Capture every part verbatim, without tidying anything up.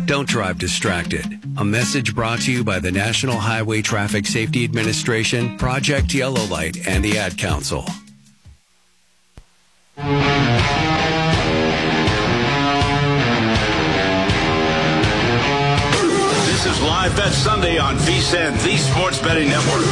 Don't drive distracted. A message brought to you by the National Highway Traffic Safety Administration, Project Yellow Light, and the Ad Council. This is Live Bet Sunday on V S I N, the Sports Betting Network.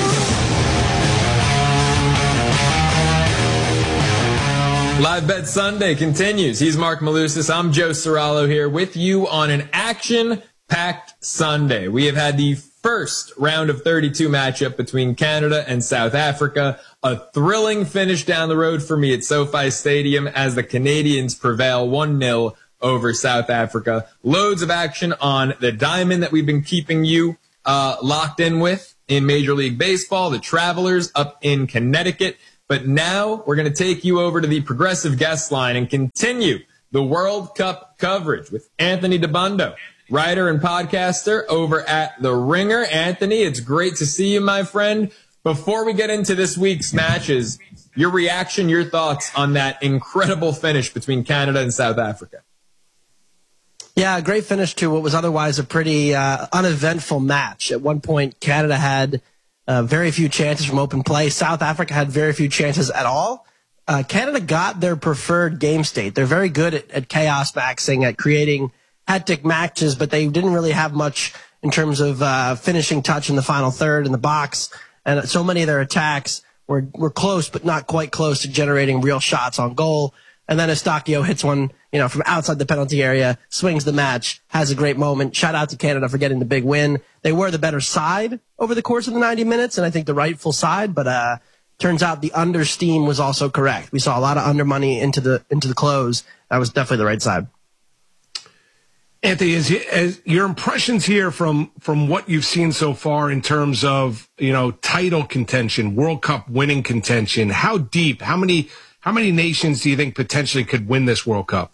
Live Bet Sunday continues. He's Mark Malusis. I'm Joe Serralo here with you on an action-packed Sunday. We have had the first round of thirty-two matchup between Canada and South Africa. A thrilling finish down the road for me at SoFi Stadium as the Canadians prevail one nil over South Africa. Loads of action on the diamond that we've been keeping you uh, locked in with in Major League Baseball, the Travelers up in Connecticut. But now we're going to take you over to the Progressive Guest Line and continue the World Cup coverage with Anthony Dabbundo, writer and podcaster over at The Ringer. Anthony, it's great to see you, my friend. Before we get into this week's matches, your reaction, your thoughts on that incredible finish between Canada and South Africa. Yeah, a great finish to what was otherwise a pretty uh, uneventful match. At one point, Canada had Uh, very few chances from open play. South Africa had very few chances at all. Uh, Canada got their preferred game state. They're very good at, at chaos maxing, at creating hectic matches, but they didn't really have much in terms of uh, finishing touch in the final third in the box. And so many of their attacks were, were close, but not quite close to generating real shots on goal. And then Eustáquio hits one, you know, from outside the penalty area, swings the match, has a great moment. Shout out to Canada for getting the big win. They were the better side over the course of the ninety minutes, and I think the rightful side, but uh turns out the under steam was also correct. We saw a lot of under money into the into the close. That was definitely the right side. Anthony, as, as your impressions here from from what you've seen so far in terms of, you know, title contention, World Cup winning contention, how deep, how many how many nations do you think potentially could win this World Cup?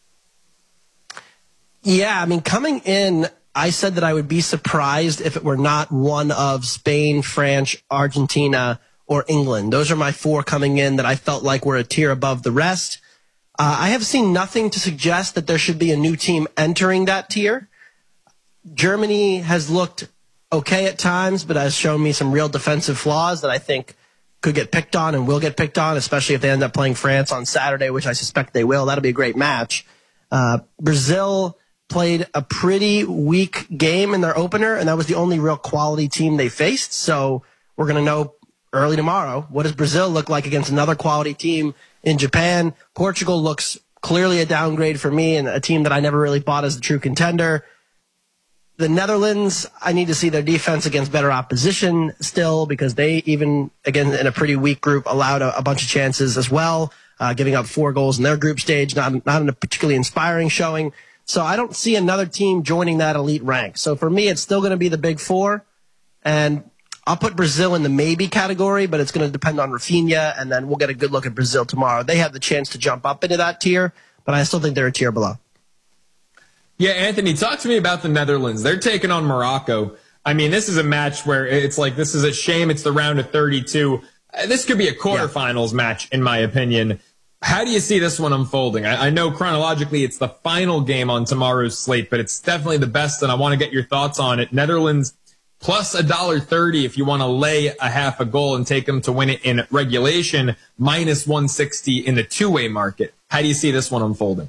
Yeah, I mean, coming in, I said that I would be surprised if it were not one of Spain, France, Argentina, or England. Those are my four coming in that I felt like were a tier above the rest. Uh, I have seen nothing to suggest that there should be a new team entering that tier. Germany has looked okay at times, but has shown me some real defensive flaws that I think could get picked on and will get picked on, especially if they end up playing France on Saturday, which I suspect they will. That'll be a great match. Uh, Brazil played a pretty weak game in their opener, and that was the only real quality team they faced. So we're going to know early tomorrow, what does Brazil look like against another quality team in Japan? Portugal looks clearly a downgrade for me and a team that I never really bought as a true contender. The Netherlands, I need to see their defense against better opposition still, because they, even again in a pretty weak group, allowed a, a bunch of chances as well, uh, giving up four goals in their group stage, not, not in a particularly inspiring showing. So I don't see another team joining that elite rank. So for me, it's still going to be the big four. And I'll put Brazil in the maybe category, but it's going to depend on Rafinha, and then we'll get a good look at Brazil tomorrow. They have the chance to jump up into that tier, but I still think they're a tier below. Yeah, Anthony, talk to me about the Netherlands. They're taking on Morocco. I mean, this is a match where it's like, this is a shame it's the round of thirty-two. This could be a quarterfinals yeah. match, in my opinion. How do you see this one unfolding? I, I know chronologically it's the final game on tomorrow's slate, but it's definitely the best, and I want to get your thoughts on it. Netherlands plus one dollar thirty if you want to lay a half a goal and take them to win it in regulation, minus one sixty in the two-way market. How do you see this one unfolding?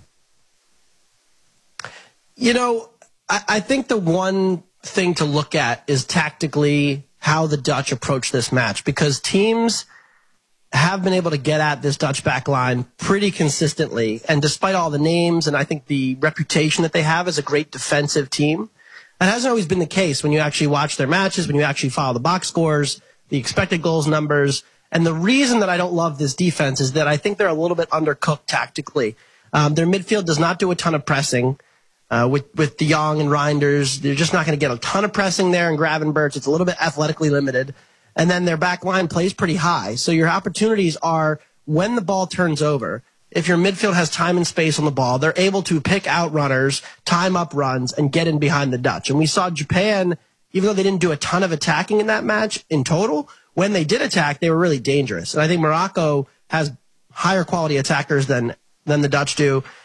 You know, I, I think the one thing to look at is tactically how the Dutch approach this match, because teams have been able to get at this Dutch back line pretty consistently. And despite all the names and I think the reputation that they have as a great defensive team, that hasn't always been the case when you actually watch their matches, when you actually follow the box scores, the expected goals numbers. And the reason that I don't love this defense is that I think they're a little bit undercooked tactically. Um, their midfield does not do a ton of pressing. Uh, with, with De Jong and Reinders, they're just not going to get a ton of pressing there, and Gravenberch, it's a little bit athletically limited. And then their back line plays pretty high. So your opportunities are when the ball turns over, if your midfield has time and space on the ball, they're able to pick out runners, time up runs, and get in behind the Dutch. And we saw Japan, even though they didn't do a ton of attacking in that match in total, when they did attack, they were really dangerous. And I think Morocco has higher quality attackers than than the Dutch do.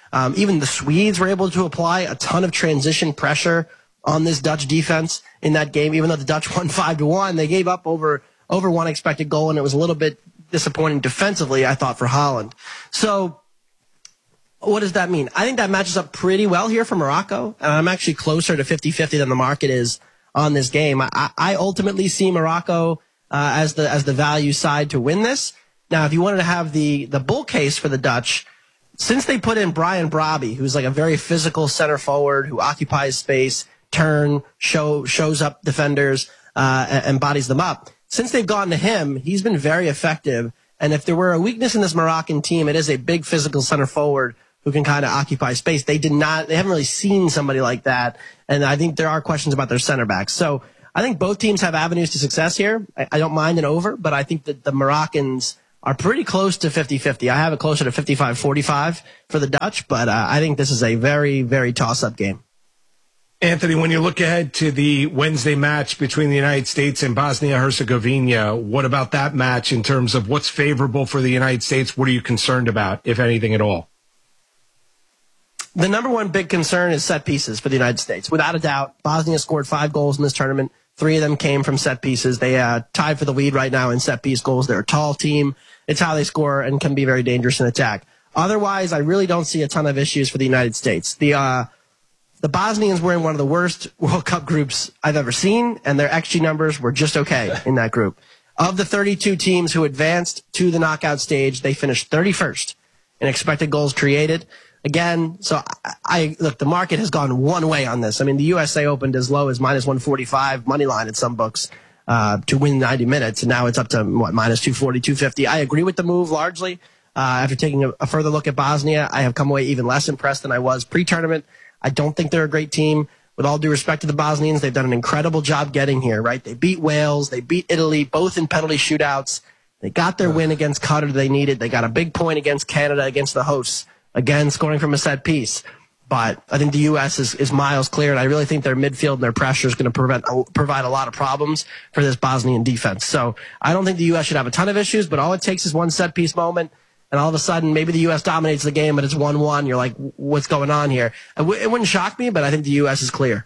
Um, even the Swedes were able to apply a ton of transition pressure on this Dutch defense in that game. Even though the Dutch won five to one, they gave up over over one expected goal, and it was a little bit disappointing defensively, I thought, for Holland. So what does that mean? I think that matches up pretty well here for Morocco, and I'm actually closer to fifty-fifty than the market is on this game. I, I ultimately see Morocco uh, as the as the value side to win this. Now, if you wanted to have the the bull case for the Dutch, since they put in Brian Brobby, who's like a very physical center forward who occupies space, turn, show shows up defenders, uh, and, and bodies them up. Since they've gone to him, he's been very effective. And if there were a weakness in this Moroccan team, it is a big physical center forward who can kind of occupy space. They did not, they haven't really seen somebody like that. And I think there are questions about their center backs. So I think both teams have avenues to success here. I, I don't mind an over, but I think that the Moroccans are pretty close to fifty-fifty. I have it closer to fifty-five forty-five for the Dutch, but uh, I think this is a very, very toss-up game. Anthony, when you look ahead to the Wednesday match between the United States and Bosnia-Herzegovina, what about that match in terms of what's favorable for the United States? What are you concerned about, if anything at all? The number one big concern is set pieces for the United States. Without a doubt, Bosnia scored five goals in this tournament. Three of them came from set pieces. They uh, tied for the lead right now in set piece goals. They're a tall team. It's how they score and can be very dangerous in attack. Otherwise, I really don't see a ton of issues for the United States. The uh, The Bosnians were in one of the worst World Cup groups I've ever seen, and their X G numbers were just okay in that group. Of the thirty-two teams who advanced to the knockout stage, they finished thirty-first in expected goals created. Again, so I, I look, the market has gone one way on this. I mean, the U S A opened as low as minus one forty-five money line at some books uh, to win ninety minutes, and now it's up to, what, minus two forty, two fifty. I agree with the move largely. Uh, after taking a, a further look at Bosnia, I have come away even less impressed than I was pre-tournament. I don't think they're a great team. With all due respect to the Bosnians, they've done an incredible job getting here, right? They beat Wales. They beat Italy, both in penalty shootouts. They got their win against Qatar they needed. They got a big point against Canada, against the hosts, again, scoring from a set piece. But I think the U S is, is miles clear, and I really think their midfield and their pressure is going to prevent, provide a lot of problems for this Bosnian defense. So I don't think the U S should have a ton of issues, but all it takes is one set piece moment. And all of a sudden, maybe the U S dominates the game, but it's one one. You're like, what's going on here? It wouldn't shock me, but I think the U S is clear.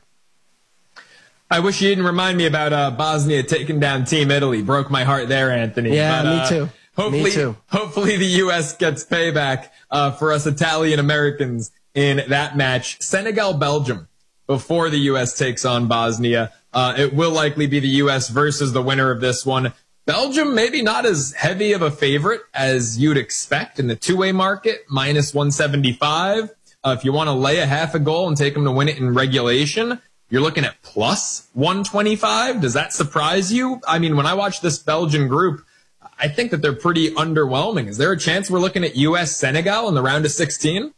I wish you didn't remind me about uh, Bosnia taking down Team Italy. Broke my heart there, Anthony. Yeah, but, me uh, too. Hopefully, me too. Hopefully the U S gets payback uh, for us Italian Americans in that match. Senegal-Belgium before the U S takes on Bosnia. Uh, it will likely be the U S versus the winner of this one. Belgium, maybe not as heavy of a favorite as you'd expect in the two-way market, minus one seventy-five. Uh, if you want to lay a half a goal and take them to win it in regulation, you're looking at plus one twenty-five. Does that surprise you? I mean, when I watch this Belgian group, I think that they're pretty underwhelming. Is there a chance we're looking at U S Senegal in the round of sixteen?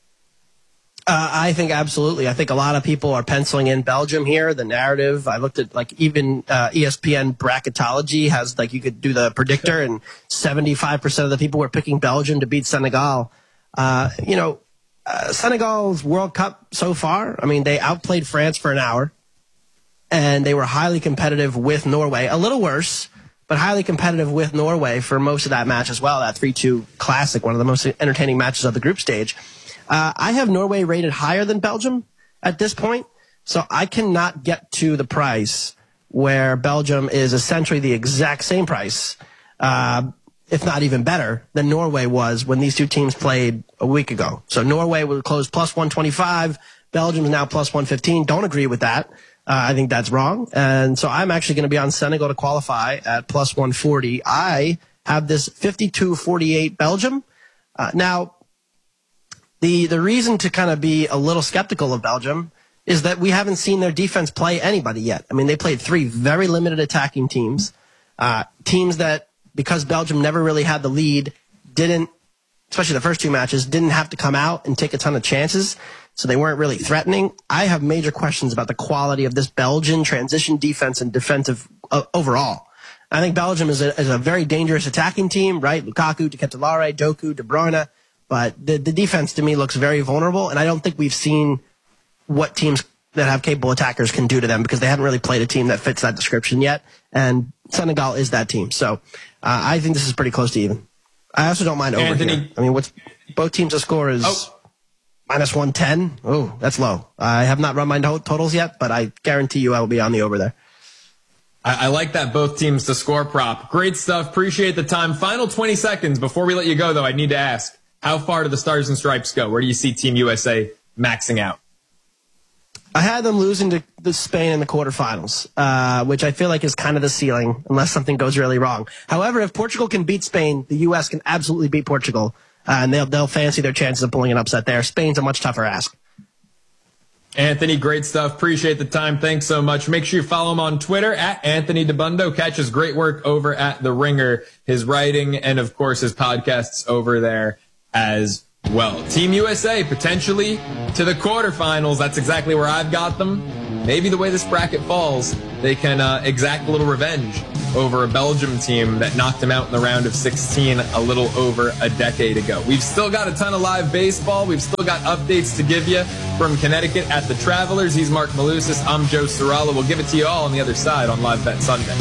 Uh, I think absolutely. I think a lot of people are penciling in Belgium here. The narrative, I looked at like even uh, E S P N bracketology has like you could do the predictor, and seventy-five percent of the people were picking Belgium to beat Senegal. Uh, you know, uh, Senegal's World Cup so far, I mean, they outplayed France for an hour, and they were highly competitive with Norway. A little worse, but highly competitive with Norway for most of that match as well. That three two classic, one of the most entertaining matches of the group stage. Uh, I have Norway rated higher than Belgium at this point, so I cannot get to the price where Belgium is essentially the exact same price, uh, if not even better, than Norway was when these two teams played a week ago. So Norway would close plus one twenty-five. Belgium is now plus one fifteen. Don't agree with that. Uh, I think that's wrong. And so I'm actually going to be on Senegal to qualify at plus one forty. I have this fifty-two forty-eight Belgium. Uh, now, The the reason to kind of be a little skeptical of Belgium is that we haven't seen their defense play anybody yet. I mean, they played three very limited attacking teams, uh, teams that, because Belgium never really had the lead, didn't, especially the first two matches, didn't have to come out and take a ton of chances, so they weren't really threatening. I have major questions about the quality of this Belgian transition defense and defensive uh, overall. I think Belgium is a, is a very dangerous attacking team, right? Lukaku, De Ketelaere, Doku, De Bruyne. But the, the defense to me looks very vulnerable, and I don't think we've seen what teams that have capable attackers can do to them because they haven't really played a team that fits that description yet, and Senegal is that team. So uh, I think this is pretty close to even. I also don't mind over Anthony, here. I mean, what's both teams' score is oh, Minus one ten? Oh, that's low. I have not run my totals yet, but I guarantee you I will be on the over there. I, I like that both teams to score prop. Great stuff. Appreciate the time. Final twenty seconds. Before we let you go, though, I need to ask, how far do the Stars and Stripes go? Where do you see Team U S A maxing out? I had them losing to the Spain in the quarterfinals, uh, which I feel like is kind of the ceiling, unless something goes really wrong. However, if Portugal can beat Spain, the U S can absolutely beat Portugal. Uh, and they'll they'll fancy their chances of pulling an upset there. Spain's a much tougher ask. Anthony, great stuff. Appreciate the time. Thanks so much. Make sure you follow him on Twitter at Anthony DeBundo. Catch his great work over at The Ringer, his writing, and of course his podcasts over there as well. Team U S A potentially to the quarterfinals. That's exactly where I've got them. Maybe the way this bracket falls, they can uh, exact a little revenge over a Belgium team that knocked them out in the round of sixteen a little over a decade ago. We've still got a ton of live baseball. We've still got updates to give you from Connecticut at the Travelers. He's Mark Malusis. I'm Joe Serralo. We'll give it to you all on the other side on Live Bet Sunday.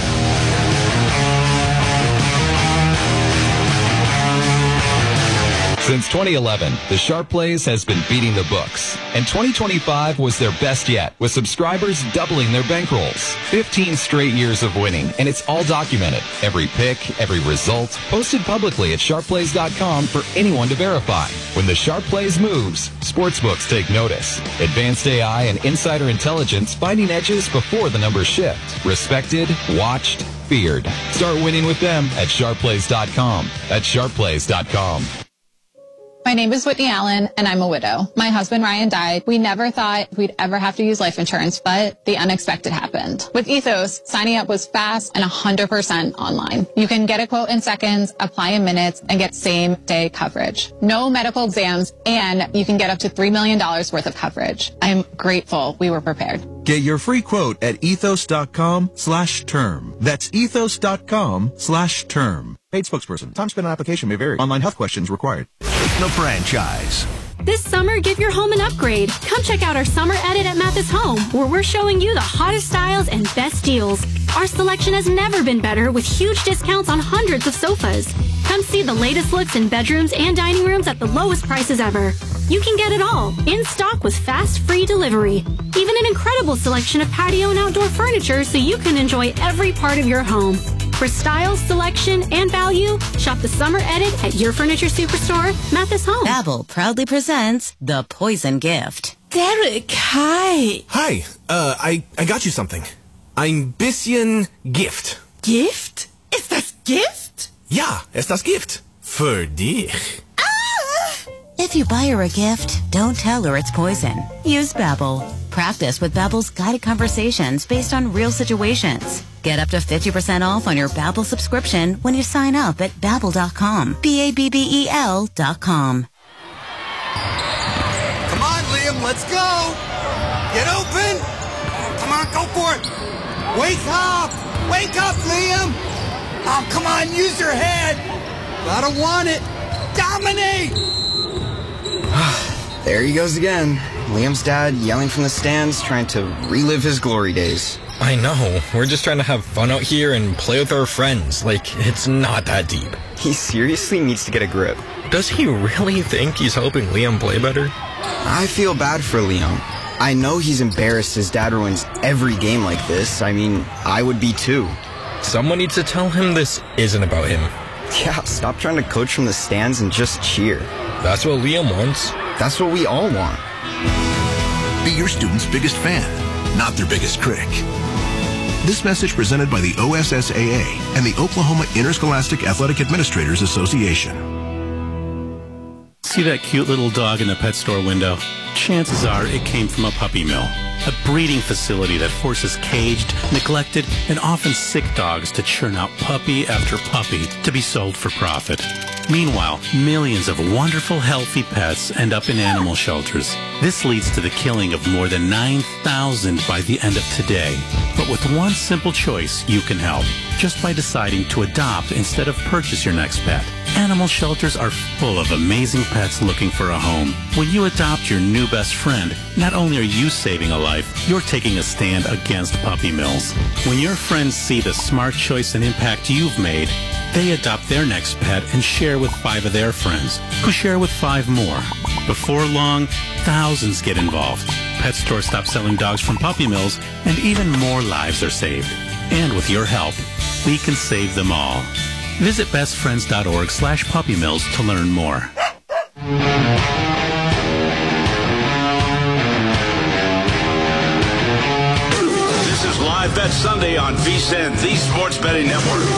Since twenty eleven, the Sharp Plays has been beating the books, and twenty twenty-five was their best yet, with subscribers doubling their bankrolls. fifteen straight years of winning, and it's all documented. Every pick, every result, posted publicly at sharp plays dot com for anyone to verify. When the Sharp Plays moves, sportsbooks take notice. Advanced A I and insider intelligence finding edges before the numbers shift. Respected, watched, feared. Start winning with them at sharp plays dot com. That's sharp plays dot com. My name is Whitney Allen, and I'm a widow. My husband, Ryan, died. We never thought we'd ever have to use life insurance, but the unexpected happened. With Ethos, signing up was fast and one hundred percent online. You can get a quote in seconds, apply in minutes, and get same-day coverage. No medical exams, and you can get up to three million dollars worth of coverage. I'm grateful we were prepared. Get your free quote at ethos.com slash term. That's ethos.com slash term. Paid spokesperson. Time spent on application may vary. Online health questions required. The franchise. This summer, give your home an upgrade. Come check out our summer edit at Mathis Home, where we're showing you the hottest styles and best deals. Our selection has never been better, with huge discounts on hundreds of sofas. Come see the latest looks in bedrooms and dining rooms at the lowest prices ever. You can get it all, in stock with fast, free delivery. Even an incredible selection of patio and outdoor furniture so you can enjoy every part of your home. For styles, selection, and value, shop the summer edit at your furniture superstore, Mathis Home. Babbel proudly presents The Poison Gift. Derek, hi. Hi, uh, I, I got you something. Ein bisschen Gift. Gift? Ist das Gift? Ja, ist das Gift. Für dich. If you buy her a gift, don't tell her it's poison. Use Babbel. Practice with Babbel's guided conversations based on real situations. Get up to fifty percent off on your Babbel subscription when you sign up at babbel dot com. B A B B E L dot com. Come on, Liam, let's go. Get open. Come on, go for it. Wake up. Wake up, Liam. Oh, come on, use your head. Gotta want it. Dominate. There he goes again. Liam's dad yelling from the stands, trying to relive his glory days. I know. We're just trying to have fun out here and play with our friends. Like, it's not that deep. He seriously needs to get a grip. Does he really think he's helping Liam play better? I feel bad for Liam. I know he's embarrassed his dad ruins every game like this. I mean, I would be too. Someone needs to tell him this isn't about him. Yeah, stop trying to coach from the stands and just cheer. That's what Liam wants. That's what we all want. Be your student's biggest fan, not their biggest critic. This message presented by the O S S A A and the Oklahoma Interscholastic Athletic Administrators Association. See that cute little dog in the pet store window? Chances are it came from a puppy mill, a breeding facility that forces caged, neglected, and often sick dogs to churn out puppy after puppy to be sold for profit. Meanwhile, millions of wonderful, healthy pets end up in animal shelters. This leads to the killing of more than nine thousand by the end of today. But with one simple choice, you can help, just by deciding to adopt instead of purchase your next pet. Animal shelters are full of amazing pets looking for a home. When you adopt your new best friend, not only are you saving a life, you're taking a stand against puppy mills. When your friends see the smart choice and impact you've made, they adopt their next pet and share with five of their friends, who share with five more. Before long, thousands get involved. Pet stores stop selling dogs from puppy mills, and even more lives are saved. And with your help, we can save them all. Visit bestfriends.org slash puppy mills to learn more. This is Live Bet Sunday on V S I N, the Sports Betting Network.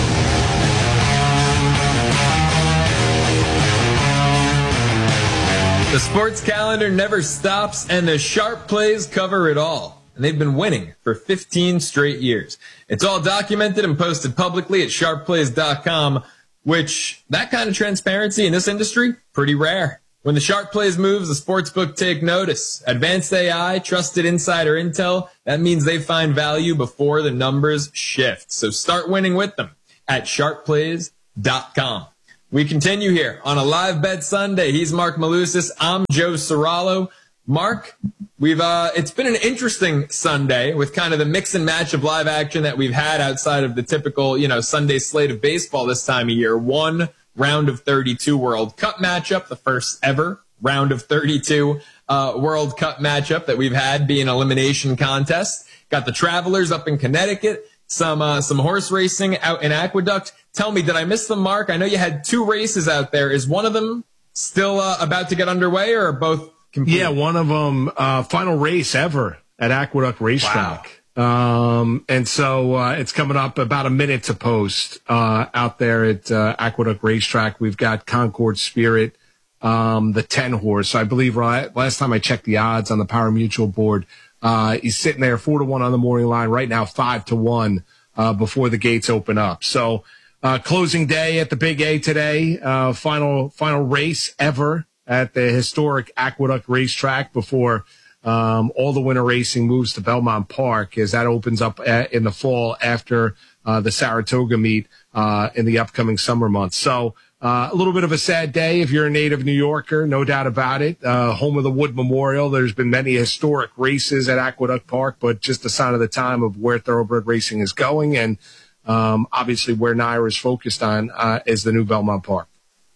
The sports calendar never stops, and the sharp plays cover it all. And they've been winning for fifteen straight years. It's all documented and posted publicly at sharp plays dot com, which, that kind of transparency in this industry, pretty rare. When the sharp plays moves, the sportsbook take notice. Advanced A I, trusted insider intel, that means they find value before the numbers shift. So start winning with them at sharp plays dot com. We continue here on a Live Bet Sunday. He's Mark Malusis. I'm Joe Serralo. Mark, we've uh, it's been an interesting Sunday with kind of the mix and match of live action that we've had outside of the typical, you know, Sunday slate of baseball this time of year. One round of thirty-two World Cup matchup, the first ever round of thirty-two uh, World Cup matchup that we've had be an elimination contest. Got the Travelers up in Connecticut, some uh, some horse racing out in Aqueduct. Tell me, did I miss them, Mark? I know you had two races out there. Is one of them still uh, about to get underway, or are both complete? Yeah, one of them, uh, final race ever at Aqueduct Racetrack. Wow. Um, and so uh, it's coming up about a minute to post uh, out there at uh, Aqueduct Racetrack. We've got Concord Spirit, um, the ten horse. I believe right, last time I checked the odds on the Power Mutual board, uh, he's sitting there four to one on the morning line right now, five to one uh, before the gates open up. So uh, closing day at the Big A today, uh, final final race ever at the historic Aqueduct Racetrack before um, all the winter racing moves to Belmont Park as that opens up a- in the fall after uh, the Saratoga meet uh, in the upcoming summer months. So uh, a little bit of a sad day if you're a native New Yorker, no doubt about it. Uh, home of the Wood Memorial. There's been many historic races at Aqueduct Park, but just a sign of the time of where thoroughbred racing is going. And um, obviously where Naira is focused on uh, is the new Belmont Park.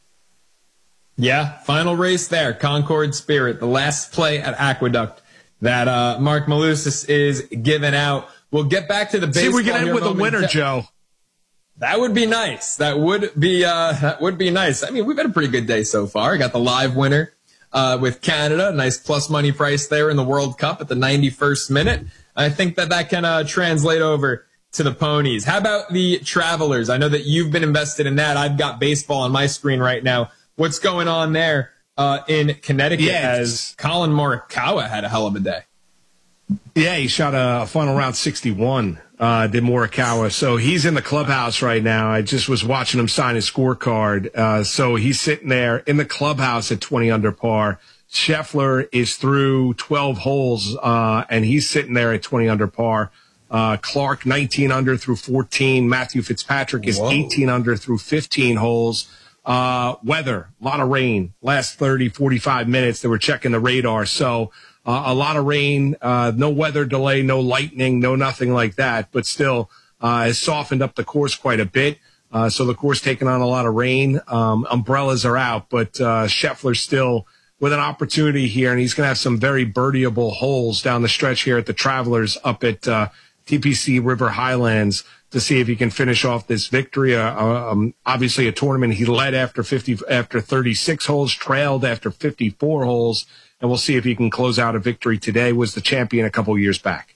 Yeah, final race there. Concord Spirit, the last play at Aqueduct that uh, Mark Malusis is giving out. We'll get back to the baseball. See, we're going to end with a winner, Joe. That would be nice. That would be uh, that would be nice. I mean, we've had a pretty good day so far. Got the live winner uh, with Canada, nice plus money price there in the World Cup at the ninety-first minute. I think that that can uh, translate over to the ponies. How about the Travelers? I know that you've been invested in that. I've got baseball on my screen right now. What's going on there uh, in Connecticut yeah, as Colin Morikawa had a hell of a day? Yeah, he shot a final round sixty-one, uh, did Morikawa. So he's in the clubhouse right now. I just was watching him sign his scorecard. Uh, so he's sitting there in the clubhouse at twenty under par. Scheffler is through twelve holes, uh, and he's sitting there at twenty under par. Uh, Clark, nineteen under through fourteen. Matthew Fitzpatrick is Whoa. eighteen under through fifteen holes. Uh, weather, a lot of rain, last thirty, forty-five minutes. They were checking the radar. So, uh, a lot of rain, uh, no weather delay, no lightning, no nothing like that, but still, uh, has softened up the course quite a bit. Uh, so the course taking on a lot of rain. Um, umbrellas are out, but, uh, Scheffler still with an opportunity here, and he's going to have some very birdieable holes down the stretch here at the Travelers up at, uh, T P C River Highlands to see if he can finish off this victory. Uh, um, obviously a tournament he led after fifty, after thirty-six holes, trailed after fifty-four holes, and we'll see if he can close out a victory today. Was the champion a couple years back.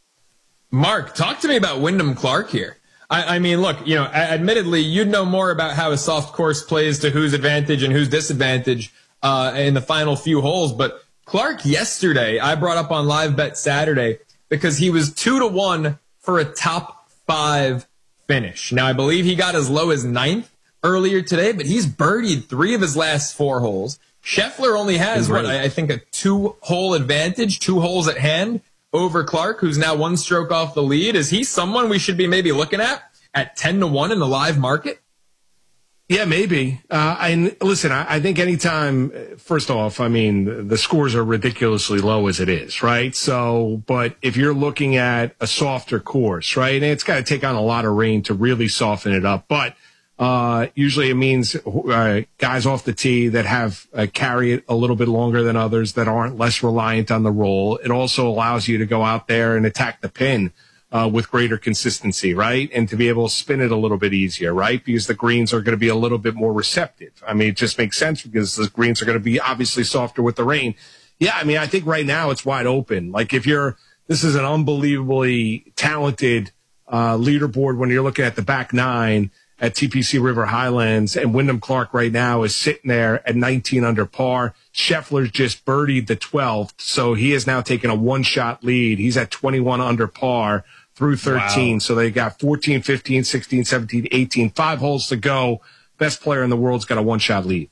Mark, talk to me about Wyndham Clark here. I, I mean, look, you know, admittedly, you'd know more about how a soft course plays to whose advantage and whose disadvantage uh, in the final few holes, but Clark yesterday, I brought up on Live Bet Saturday because he was two to one for a top five finish. Now, I believe he got as low as ninth earlier today, but he's birdied three of his last four holes. Scheffler only has, what, I think, a two-hole advantage, two holes at hand over Clark, who's now one stroke off the lead. Is he someone we should be maybe looking at at ten to one in the live market? Yeah, maybe. Uh, I listen. I, I think anytime. First off, I mean the scores are ridiculously low as it is, right? So, but if you're looking at a softer course, right, and it's got to take on a lot of rain to really soften it up. But uh, usually it means uh, guys off the tee that have uh, carry it a little bit longer than others, that aren't less reliant on the roll. It also allows you to go out there and attack the pin Uh, with greater consistency, right? And to be able to spin it a little bit easier, right? Because the greens are going to be a little bit more receptive. I mean, it just makes sense because the greens are going to be obviously softer with the rain. Yeah, I mean, I think right now it's wide open. Like if you're, this is an unbelievably talented uh, leaderboard when you're looking at the back nine at T P C River Highlands, and Wyndham Clark right now is sitting there at nineteen under par. Scheffler's just birdied the twelfth, so he has now taken a one-shot lead. He's at twenty-one under par through thirteen. Wow. So they got fourteen, fifteen, sixteen, seventeen, eighteen, five holes to go. Best player in the world's got a one-shot lead.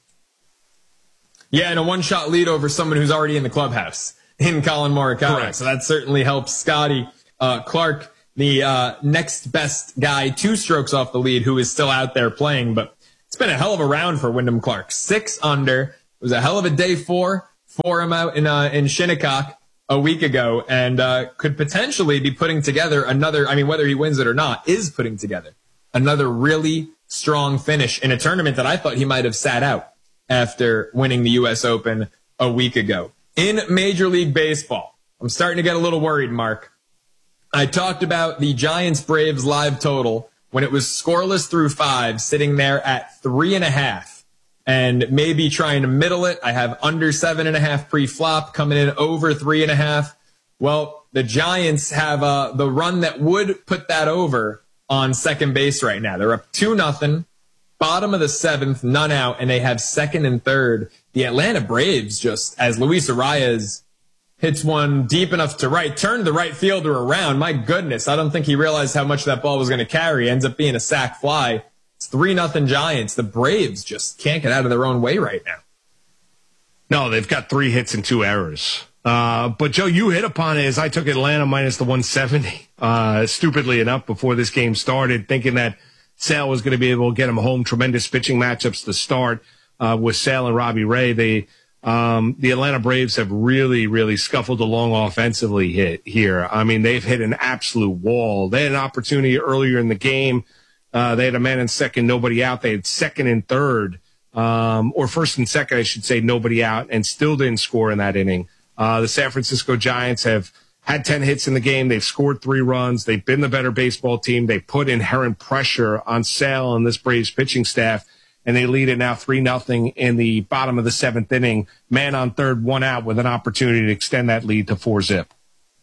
Yeah, and a one-shot lead over someone who's already in the clubhouse in Colin Morikawa. Correct. So that certainly helps Scotty uh, Clark, the uh, next best guy, two strokes off the lead, who is still out there playing. But it's been a hell of a round for Wyndham Clark. Six under. It was a hell of a day four for him out in uh, in Shinnecock a week ago, and uh, could potentially be putting together another, I mean, whether he wins it or not, is putting together another really strong finish in a tournament that I thought he might have sat out after winning the U S Open a week ago. In Major League Baseball, I'm starting to get a little worried, Mark. I talked about the Giants-Braves live total when it was scoreless through five, sitting there at three and a half. And maybe trying to middle it. I have under seven and a half pre-flop, coming in over three and a half. Well, the Giants have uh, the run that would put that over on second base right now. They're up two nothing, bottom of the seventh, none out, and they have second and third. The Atlanta Braves, just as Luis Arias hits one deep enough to right, turned the right fielder around. My goodness, I don't think he realized how much that ball was going to carry. Ends up being a sac fly. It's three nothing Giants. The Braves just can't get out of their own way right now. No, they've got three hits and two errors. Uh, but, Joe, you hit upon it as I took Atlanta minus the one seventy, uh, stupidly enough, before this game started, thinking that Sale was going to be able to get him home. Tremendous pitching matchups to start uh, with Sale and Robbie Ray. They, um, the Atlanta Braves have really, really scuffled along offensively hit here. I mean, they've hit an absolute wall. They had an opportunity earlier in the game. Uh, they had a man in second, nobody out. They had second and third, um, or first and second, I should say, nobody out, and still didn't score in that inning. Uh, the San Francisco Giants have had ten hits in the game. They've scored three runs. They've been the better baseball team. They put inherent pressure on Sale and this Braves pitching staff, and they lead it now three nothing in the bottom of the seventh inning. Man on third, one out, with an opportunity to extend that lead to four zip.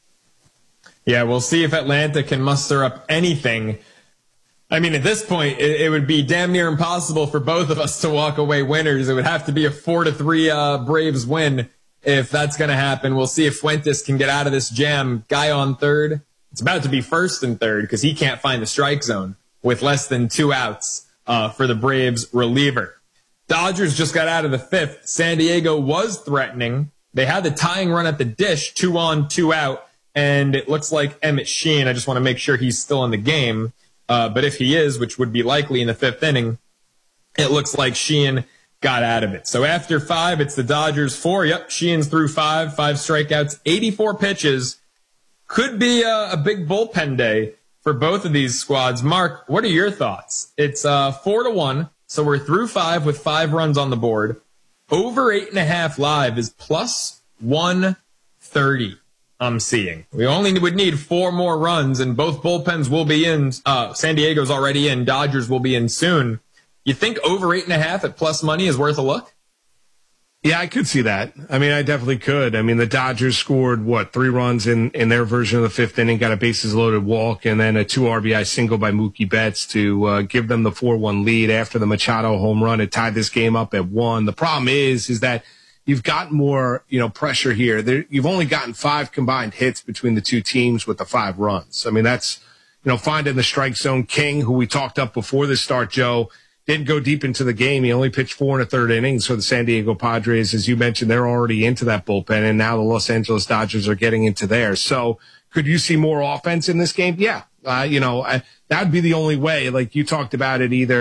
Yeah, we'll see if Atlanta can muster up anything. I mean, at this point, it, it would be damn near impossible for both of us to walk away winners. It would have to be a four to three uh, Braves win if that's going to happen. We'll see if Fuentes can get out of this jam. Guy on third. It's about to be first and third because he can't find the strike zone with less than two outs uh, for the Braves reliever. Dodgers just got out of the fifth. San Diego was threatening. They had the tying run at the dish, two on, two out, and it looks like Emmett Sheehan. I just want to make sure he's still in the game. Uh, but if he is, which would be likely in the fifth inning, it looks like Sheehan got out of it. So after five, it's the Dodgers four. Yep, Sheehan's through five, five strikeouts, eighty-four pitches. Could be a, a big bullpen day for both of these squads. Mark, what are your thoughts? It's uh, four to one, so we're through five with five runs on the board. Over eight and a half live is plus one thirty. I'm seeing. We only would need four more runs, and both bullpens will be in. Uh, San Diego's already in. Dodgers will be in soon. You think over eight and a half at plus money is worth a look? Yeah, I could see that. I mean, I definitely could. I mean, the Dodgers scored, what, three runs in, in their version of the fifth inning, got a bases-loaded walk, and then a two R B I single by Mookie Betts to uh, give them the four one lead after the Machado home run. It tied this game up at one. The problem is, is that you've got more, you know, pressure here. There, you've only gotten five combined hits between the two teams with the five runs. I mean, that's, you know, finding the strike zone. King, who we talked up before the start, Joe, didn't go deep into the game. He only pitched four and a third innings for the San Diego Padres. As you mentioned, they're already into that bullpen, and now the Los Angeles Dodgers are getting into theirs. So could you see more offense in this game? Yeah. Uh, you know, I, that would be the only way. Like you talked about it, either, you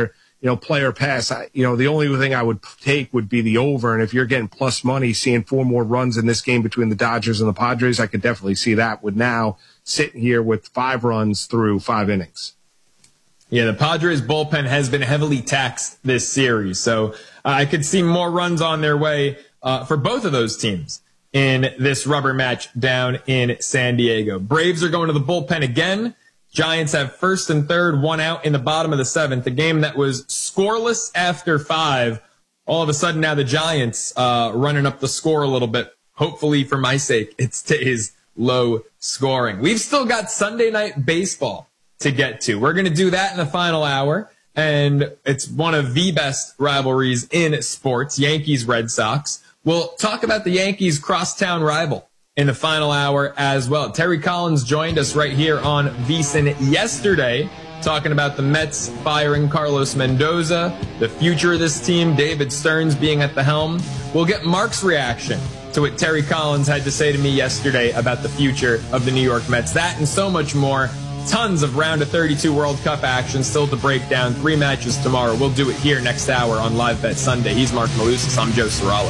you know, player pass, I, you know, the only thing I would take would be the over. And if you're getting plus money, seeing four more runs in this game between the Dodgers and the Padres, I could definitely see that with now sitting here with five runs through five innings. Yeah, the Padres bullpen has been heavily taxed this series, so uh, I could see more runs on their way uh, for both of those teams in this rubber match down in San Diego. Braves are going to the bullpen again. Giants have first and third, one out in the bottom of the seventh. A game that was scoreless after five. All of a sudden now the Giants uh, running up the score a little bit. Hopefully for my sake, it stays low scoring. We've still got Sunday night baseball to get to. We're going to do that in the final hour, and it's one of the best rivalries in sports, Yankees-Red Sox. We'll talk about the Yankees' crosstown rival in the final hour as well. Terry Collins joined us right here on VSiN yesterday, talking about the Mets firing Carlos Mendoza, the future of this team, David Stearns being at the helm. We'll get Mark's reaction to what Terry Collins had to say to me yesterday about the future of the New York Mets. That and so much more. Tons of round of thirty-two World Cup action still to break down. Three matches tomorrow. We'll do it here next hour on Live Bet Sunday. He's Mark Malusis. I'm Joe Serralo.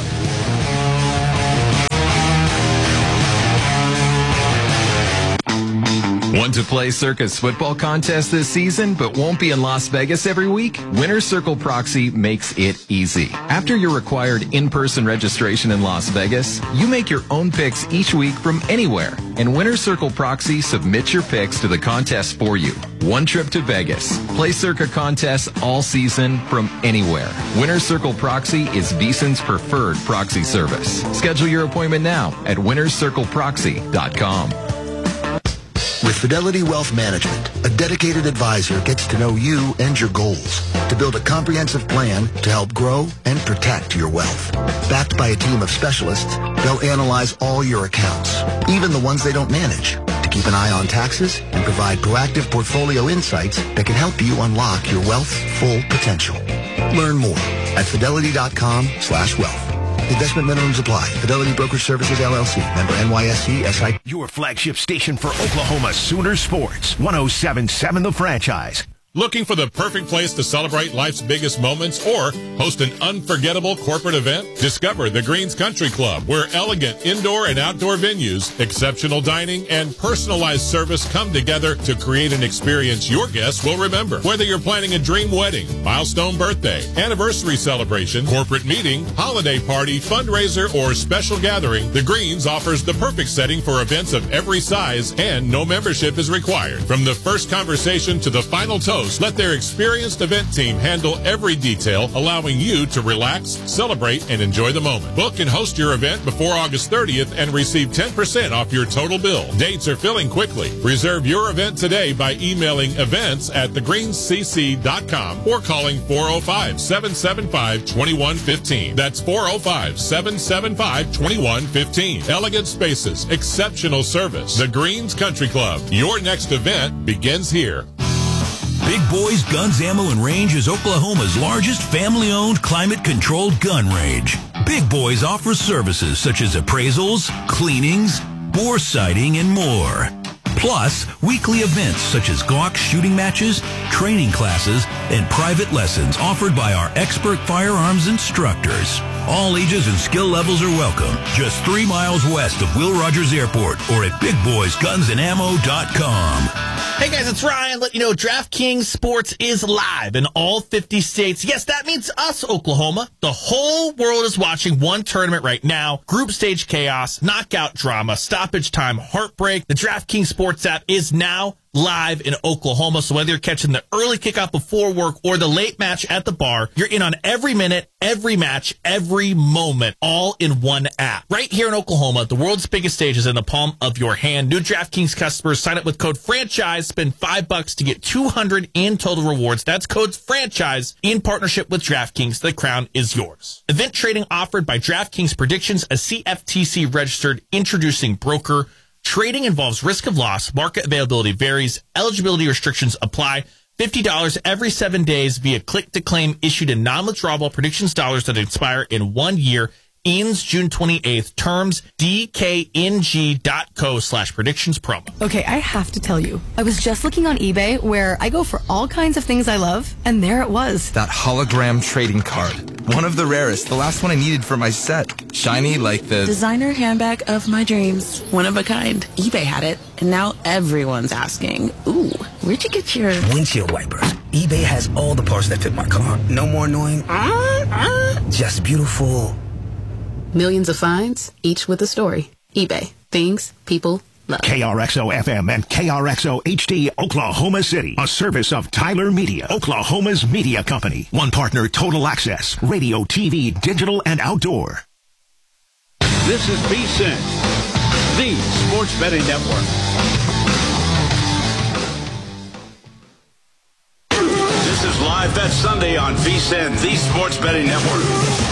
Want to play Circus football contest this season but won't be in Las Vegas every week? Winner's Circle Proxy makes it easy. After your required in-person registration in Las Vegas, you make your own picks each week from anywhere. And Winner's Circle Proxy submits your picks to the contest for you. One trip to Vegas. Play Circa contests all season from anywhere. Winner's Circle Proxy is VSiN's preferred proxy service. Schedule your appointment now at winners circle proxy dot com. With Fidelity Wealth Management, a dedicated advisor gets to know you and your goals to build a comprehensive plan to help grow and protect your wealth. Backed by a team of specialists, they'll analyze all your accounts, even the ones they don't manage, to keep an eye on taxes and provide proactive portfolio insights that can help you unlock your wealth's full potential. Learn more at fidelity.com slash wealth. Investment minimums apply. Fidelity Brokerage Services, L L C. Member N Y S E, S I. Your flagship station for Oklahoma Sooner Sports. one oh seven point seven The Franchise. Looking for the perfect place to celebrate life's biggest moments or host an unforgettable corporate event? Discover the Greens Country Club, where elegant indoor and outdoor venues, exceptional dining, and personalized service come together to create an experience your guests will remember. Whether you're planning a dream wedding, milestone birthday, anniversary celebration, corporate meeting, holiday party, fundraiser, or special gathering, the Greens offers the perfect setting for events of every size, and no membership is required. From the first conversation to the final toast, let their experienced event team handle every detail, allowing you to relax, celebrate, and enjoy the moment. Book and host your event before August thirtieth and receive ten percent off your total bill. Dates are filling quickly. Reserve your event today by emailing events at the greens c c dot com or calling four oh five, seven seven five, two one one five. That's four oh five, seven seven five, two one one five. Elegant spaces, exceptional service. The Greens Country Club. Your next event begins here. Big Boys Guns, Ammo, and Range is Oklahoma's largest family-owned, climate-controlled gun range. Big Boys offers services such as appraisals, cleanings, bore sighting, and more. Plus, weekly events such as Glock shooting matches, training classes, and private lessons offered by our expert firearms instructors. All ages and skill levels are welcome. Just three miles west of Will Rogers Airport or at big boys guns and ammo dot com. Hey guys, it's Ryan. Let you know DraftKings Sports is live in all fifty states. Yes, that means us, Oklahoma. The whole world is watching one tournament right now. Group stage chaos, knockout drama, stoppage time, heartbreak. The DraftKings Sports app is now live in Oklahoma. So whether you're catching the early kickoff before work or the late match at the bar, you're in on every minute, every match, every moment, all in one app. Right here in Oklahoma, the world's biggest stage is in the palm of your hand. New DraftKings customers sign up with code FRANCHISE, spend five bucks to get two hundred in total rewards. That's code FRANCHISE in partnership with DraftKings. The crown is yours. Event trading offered by DraftKings Predictions, a C F T C registered introducing broker. Trading involves risk of loss. Market availability varies. Eligibility restrictions apply. fifty dollars every seven days via click to claim issued in non-withdrawable predictions dollars that expire in one year. Ends June twenty-eighth. Terms dkng.co slash predictions promo. Okay, I have to tell you, I was just looking on eBay where I go for all kinds of things I love, and there it was. That hologram trading card. One of the rarest. The last one I needed for my set. Shiny like the... Designer handbag of my dreams. One of a kind. eBay had it, and now everyone's asking, ooh, where'd you get your... Windshield wipers. eBay has all the parts that fit my car. No more annoying... Uh, uh, just beautiful. Millions of finds, each with a story. eBay. Things people love. K R X O F M and K R X O H D Oklahoma City. A service of Tyler Media, Oklahoma's media company. One partner, Total Access. Radio, T V, digital, and outdoor. This is VSiN, the Sports Betting Network. This is Live Bet Sunday on VSiN, the Sports Betting Network.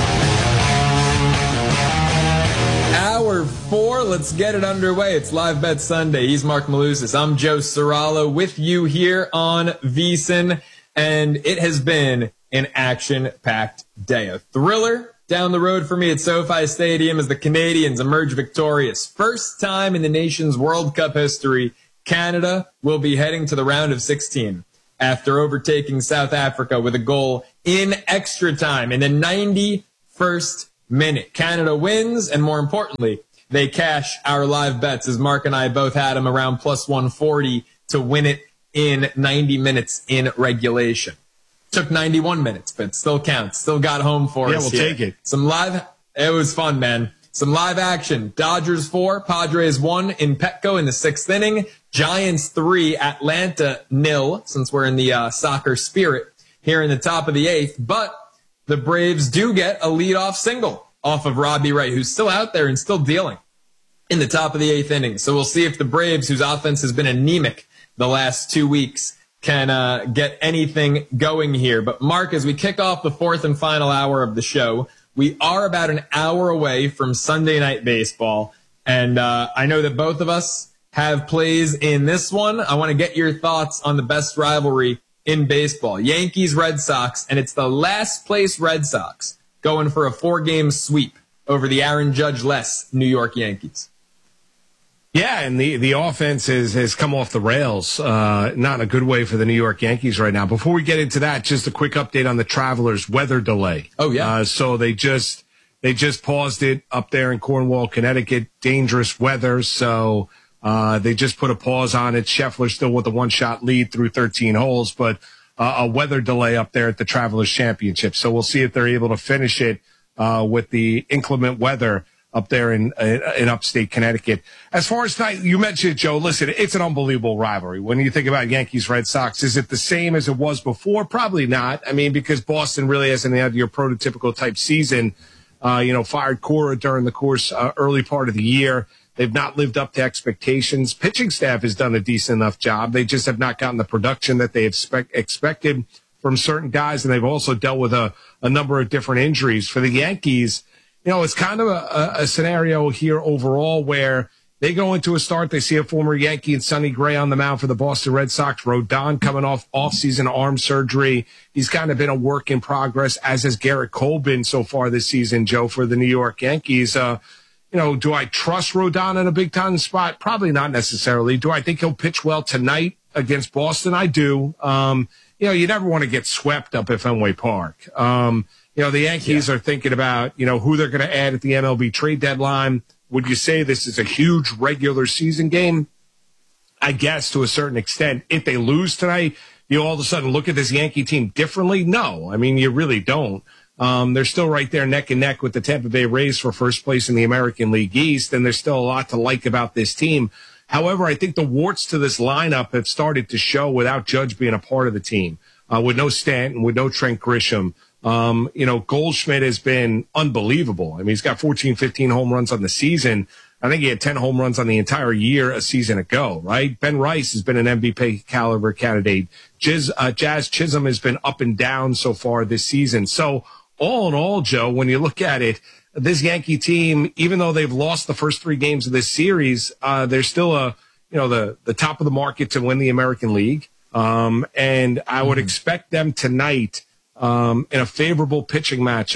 Hour four, let's get it underway. It's Live Bet Sunday. He's Mark Malusis. I'm Joe Serralo with you here on VSiN, and it has been an action-packed day. A thriller down the road for me at SoFi Stadium as the Canadians emerge victorious. First time in the nation's World Cup history, Canada will be heading to the round of sixteen after overtaking South Africa with a goal in extra time in the ninety-first minute. Canada wins, and more importantly, they cash our live bets, as Mark and I both had them around plus one forty to win it in ninety minutes in regulation. Took ninety-one minutes, but still counts. Still got home for yeah, us. Yeah, we'll here. take it. Some live, it was fun, man. Some live action. Dodgers four, Padres one in Petco in the sixth inning. Giants three, Atlanta nil, since we're in the uh, soccer spirit here in the top of the eighth. But the Braves do get a leadoff single off of Robbie Wright, who's still out there and still dealing in the top of the eighth inning. So we'll see if the Braves, whose offense has been anemic the last two weeks, can uh, get anything going here. But Mark, as we kick off the fourth and final hour of the show, we are about an hour away from Sunday Night Baseball. And uh, I know that both of us have plays in this one. I want to get your thoughts on the best rivalry in baseball. Yankees, Red Sox, and it's the last place Red Sox going for a four-game sweep over the Aaron Judge-less New York Yankees. Yeah, and the, the offense has, has come off the rails, uh, not in a good way for the New York Yankees right now. Before we get into that, just a quick update on the Travelers weather delay. Oh, yeah. Uh, so they just they just paused it up there in Cornwall, Connecticut. Dangerous weather, so uh, they just put a pause on it. Scheffler still with a one-shot lead through thirteen holes, but uh, a weather delay up there at the Travelers Championship. So we'll see if they're able to finish it uh, with the inclement weather up there in in upstate Connecticut. As far as tonight, you mentioned it, Joe. Listen, it's an unbelievable rivalry. When you think about Yankees, Red Sox, is it the same as it was before? Probably not. I mean, because Boston really hasn't had your prototypical type season. Uh, you know, fired Cora during the course uh, early part of the year. They've not lived up to expectations. Pitching staff has done a decent enough job. They just have not gotten the production that they expect, expected from certain guys, and they've also dealt with a, a number of different injuries. For the Yankees, you know, it's kind of a, a scenario here overall where they go into a start, they see a former Yankee and Sonny Gray on the mound for the Boston Red Sox. Rodon coming off off-season arm surgery. He's kind of been a work in progress, as has Garrett Cole been so far this season, Joe, for the New York Yankees. Uh, you know, do I trust Rodon in a big-time spot? Probably not necessarily. Do I think he'll pitch well tonight against Boston? I do. Um, you know, you never want to get swept up at Fenway Park. Um, you know, the Yankees yeah. are thinking about, you know, who they're going to add at the M L B trade deadline. Would you say this is a huge regular season game? I guess to a certain extent. If they lose tonight, you all of a sudden look at this Yankee team differently? No. I mean, you really don't. Um, they're still right there neck and neck with the Tampa Bay Rays for first place in the American League East, and there's still a lot to like about this team. However, I think the warts to this lineup have started to show without Judge being a part of the team, uh, with no Stanton, with no Trent Grisham. Um, you know, Goldschmidt has been unbelievable. I mean, he's got fourteen, fifteen home runs on the season. I think he had ten home runs on the entire year a season ago, right? Ben Rice has been an M V P caliber candidate. Jizz, uh, Jazz Chisholm has been up and down so far this season. So all in all, Joe, when you look at it, this Yankee team, even though they've lost the first three games of this series, uh, they're still a, you know, the, the top of the market to win the American League. Um, and I would mm. expect them tonight, Um, in a favorable pitching matchup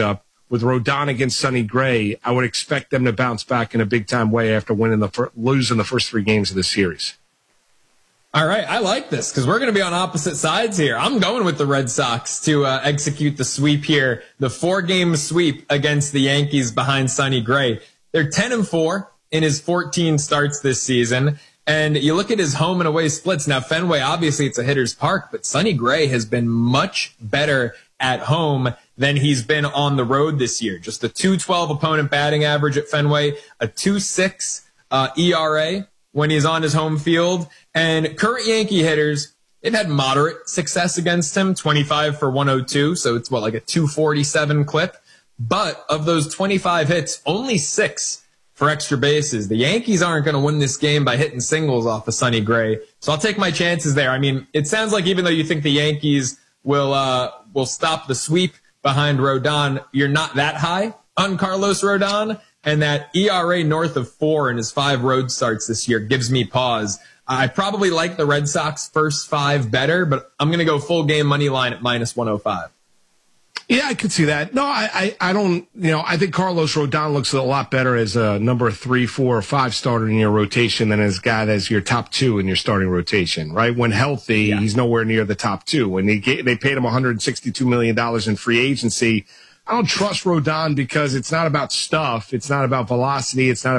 with Rodon against Sonny Gray, I would expect them to bounce back in a big-time way after winning the fir- losing the first three games of the series. All right, I like this because we're going to be on opposite sides here. I'm going with the Red Sox to uh, execute the sweep here, the four-game sweep against the Yankees behind Sonny Gray. They're ten and four in his fourteen starts this season, and you look at his home and away splits. Now, Fenway, obviously it's a hitter's park, but Sonny Gray has been much better at home than he's been on the road this year. Just a two twelve opponent batting average at Fenway, a two six uh, E R A when he's on his home field. And current Yankee hitters, they've had moderate success against him, twenty-five for one oh two. So it's what, like a two forty-seven clip. But of those twenty-five hits, only six for extra bases. The Yankees aren't going to win this game by hitting singles off of Sonny Gray. So I'll take my chances there. I mean, it sounds like even though you think the Yankees will, uh, will stop the sweep behind Rodon, you're not that high on Carlos Rodon. And that E R A north of four in his five road starts this year gives me pause. I probably like the Red Sox first five better, but I'm going to go full game money line at minus one oh five. Yeah, I could see that. No, I, I, I don't, you know, I think Carlos Rodon looks a lot better as a number three, four, or five starter in your rotation than as a guy that's your top two in your starting rotation, right? When healthy, yeah. He's nowhere near the top two. When they get, they paid him one hundred sixty-two million dollars in free agency, I don't trust Rodon because it's not about stuff. It's not about velocity. It's not